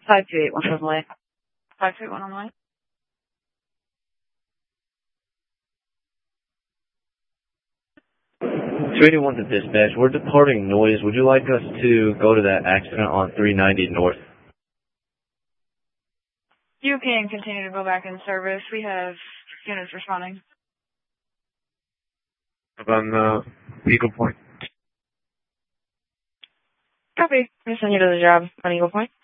5281 on the way. 5281 on the way. 281 to dispatch. We're departing noise. Would you like us to go to that accident on 390 north? You can continue to go back in service. We have units responding. On Eagle Point. Copy. I'm going to send you to the job on Eagle Point.